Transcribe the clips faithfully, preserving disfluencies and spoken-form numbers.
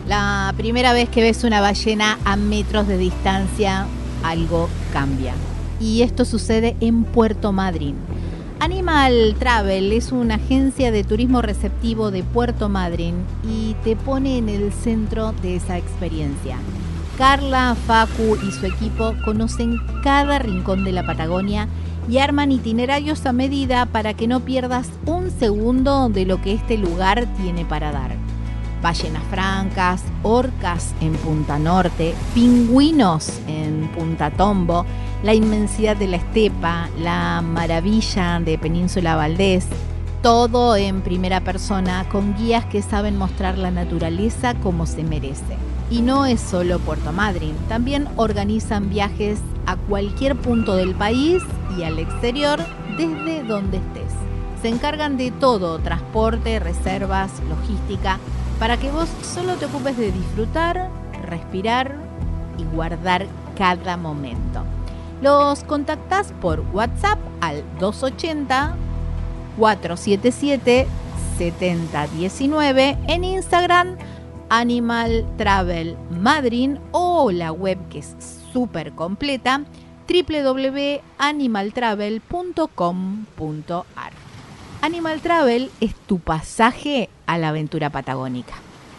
La primera vez que ves una ballena a metros de distancia, algo cambia. Y esto sucede en Puerto Madryn. Animal Travel es una agencia de turismo receptivo de Puerto Madryn y te pone en el centro de esa experiencia. Carla, Facu y su equipo conocen cada rincón de la Patagonia y arman itinerarios a medida para que no pierdas un segundo de lo que este lugar tiene para dar. Ballenas francas, orcas en Punta Norte, pingüinos en Punta Tombo, la inmensidad de la estepa, la maravilla de Península Valdés, todo en primera persona con guías que saben mostrar la naturaleza como se merece. Y no es solo Puerto Madryn, también organizan viajes a cualquier punto del país y al exterior desde donde estés. Se encargan de todo, transporte, reservas, logística, para que vos solo te ocupes de disfrutar, respirar y guardar cada momento. Los contactás por WhatsApp al dos ochenta, cuatrocientos setenta y siete, setenta diecinueve, en Instagram Animal Travel Madryn o la web que es súper completa doble u doble u doble u punto animal travel punto com punto a r. Animal Travel es tu pasaje a la aventura patagónica.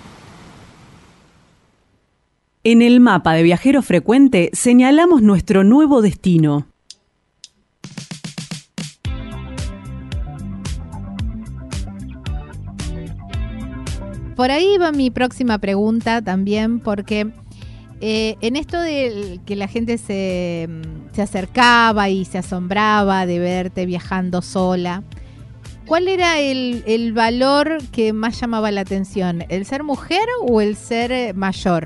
En el mapa de Viajero Frecuente señalamos nuestro nuevo destino. Por ahí va mi próxima pregunta también, porque eh, en esto de que la gente se, se acercaba y se asombraba de verte viajando sola, ¿cuál era el, el valor que más llamaba la atención? ¿El ser mujer o el ser mayor?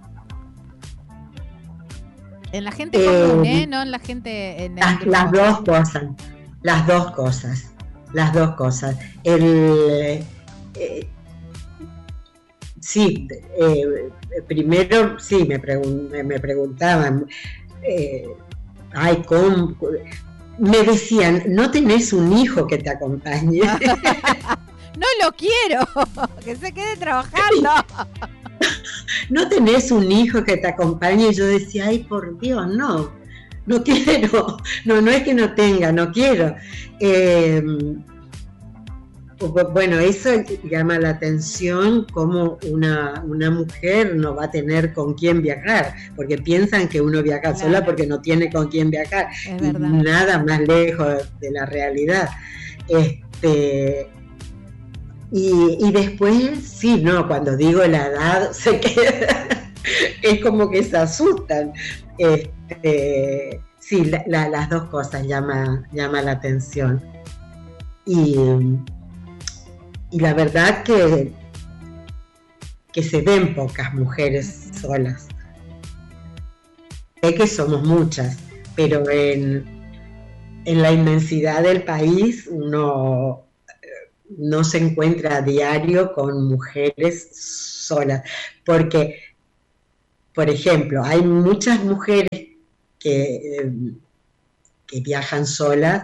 En la gente común, ¿eh? No en la gente... En las, el... las dos cosas, las dos cosas, las dos cosas. El... Eh, Sí, eh, primero sí me, pregun me preguntaban, eh, ay, ¿cómo? Me decían, ¿no tenés un hijo que te acompañe? No lo quiero, que se quede trabajando. ¿No tenés un hijo que te acompañe? Y yo decía, ay, por Dios, no, no quiero, no, no es que no tenga, no quiero. Eh, Bueno, eso llama la atención, como una, una mujer no va a tener con quién viajar, porque piensan que uno viaja claro. sola porque no tiene con quién viajar. Es verdad. Nada más lejos de la realidad. Este, y, y después, sí, no, cuando digo la edad, se queda, es como que se asustan. Este, sí, la, la, las dos cosas llama, llama la atención. Y... Y la verdad que, que se ven pocas mujeres solas. Sé que somos muchas, pero en, en la inmensidad del país uno no se encuentra a diario con mujeres solas. Porque, por ejemplo, hay muchas mujeres que, que viajan solas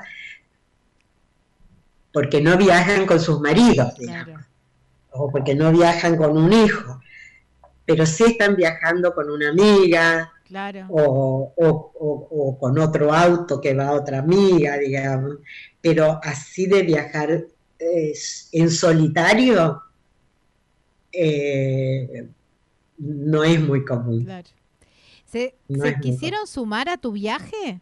porque no viajan con sus maridos, digamos, claro. O porque no viajan con un hijo, pero sí están viajando con una amiga, claro. o, o, o, o con otro auto que va a otra amiga, digamos, pero así de viajar eh, en solitario eh, no es muy común. Claro. ¿Se, no ¿se quisieron sumar a tu viaje?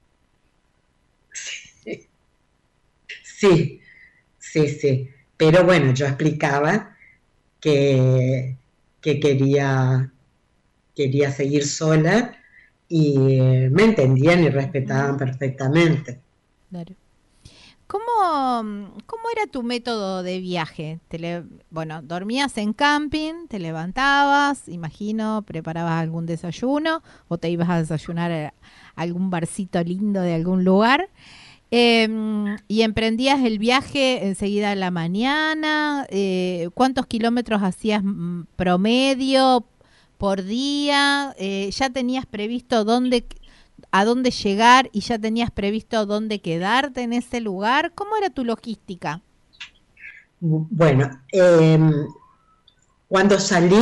Sí. Sí, sí, sí. Pero bueno, yo explicaba que, que quería, quería seguir sola y me entendían y respetaban perfectamente. Claro. ¿Cómo, ¿Cómo era tu método de viaje? Te le, bueno, dormías en camping, te levantabas, imagino, preparabas algún desayuno o te ibas a desayunar a algún barcito lindo de algún lugar. Eh, y emprendías el viaje enseguida a la mañana. Eh, ¿Cuántos kilómetros hacías promedio por día? Eh, ¿Ya tenías previsto dónde, a dónde llegar y ya tenías previsto dónde quedarte en ese lugar? ¿Cómo era tu logística? Bueno, eh, cuando salí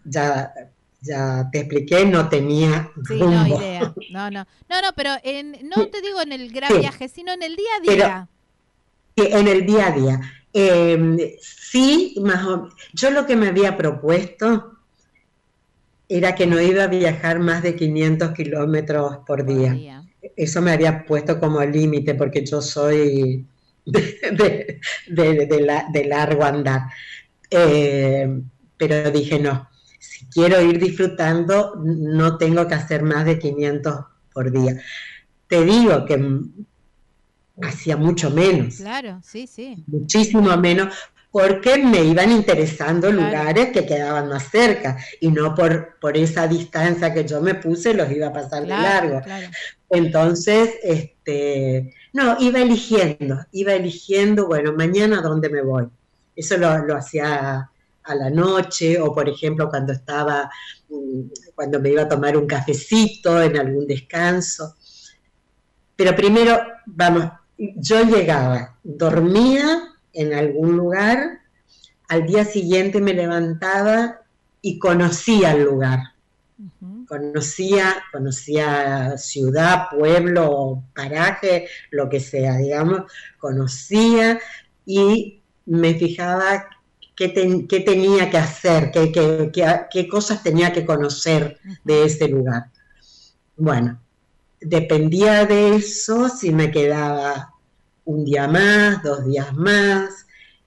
ya, ya te expliqué, no tenía Sí, rumbo. no, idea. No, no. No, no, pero en, no te digo en el gran Sí, viaje, sino en el día a pero día. que en el día a día. Eh, sí, más o, yo lo que me había propuesto era que no iba a viajar más de quinientos kilómetros por Por día. día. Eso me había puesto como límite porque yo soy de, de, de, de, la, de largo andar. Eh, pero dije, no, si quiero ir disfrutando, no tengo que hacer más de quinientos por día. Te digo que hacía mucho menos, Claro, sí, sí. muchísimo menos, porque me iban interesando Claro. lugares que quedaban más cerca y no por, por esa distancia que yo me puse los iba a pasar Claro, de largo. claro. Entonces, este, no, iba eligiendo, iba eligiendo, bueno, mañana a dónde me voy. Eso lo, lo hacía a la noche o, por ejemplo, cuando estaba, cuando me iba a tomar un cafecito en algún descanso. Pero primero, vamos, yo llegaba, dormía en algún lugar, al día siguiente me levantaba y conocía el lugar. Uh-huh. Conocía, conocía ciudad, pueblo, paraje, lo que sea, digamos, conocía y me fijaba qué, ten, qué tenía que hacer, qué, qué, qué, qué cosas tenía que conocer uh-huh. de ese lugar. Bueno, dependía de eso si me quedaba un día más, dos días más.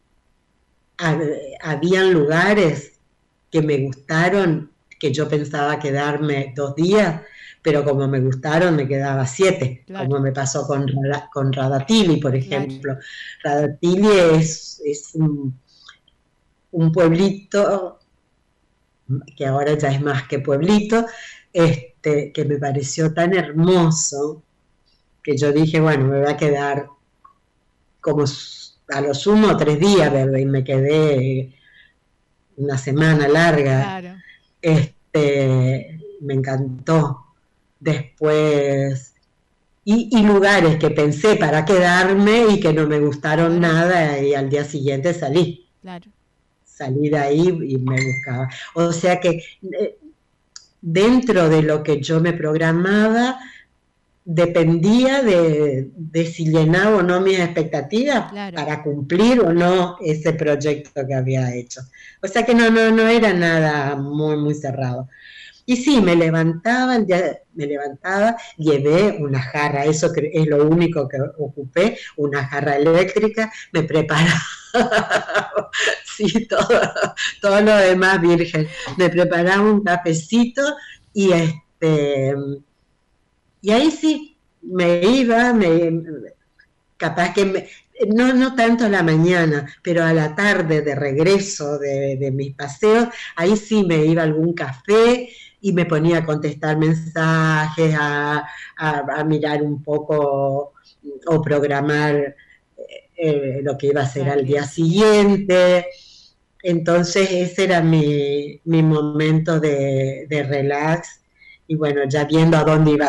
Habían lugares que me gustaron, que yo pensaba quedarme dos días, pero como me gustaron me quedaba siete, claro. Como me pasó con, con Radatili, por ejemplo. Claro. Radatili es, es un, un pueblito, que ahora ya es más que pueblito, este, que me pareció tan hermoso, que yo dije, bueno, me voy a quedar como a lo sumo tres días, bebé, y me quedé una semana larga. Claro. Este, me encantó. Después, y, y lugares que pensé para quedarme y que no me gustaron claro. nada, y al día siguiente salí. Claro. Salí de ahí y me buscaba. O sea que eh, dentro de lo que yo me programaba, dependía de, de si llenaba o no mis expectativas claro. para cumplir o no ese proyecto que había hecho. O sea que no, no, no era nada muy, muy cerrado. Y sí, me levantaba, el día, me levantaba, llevé una jarra, eso es lo único que ocupé, una jarra eléctrica, me preparaba, sí, todo, todo lo demás virgen, me preparaba un cafecito y este... Y ahí sí, me iba, me, capaz que, me, no, no tanto a la mañana, pero a la tarde de regreso de, de mis paseos, ahí sí me iba a algún café y me ponía a contestar mensajes, a, a, a mirar un poco o programar eh, lo que iba a hacer okay. al día siguiente. Entonces ese era mi, mi momento de, de relax. Y bueno, ya viendo a dónde iba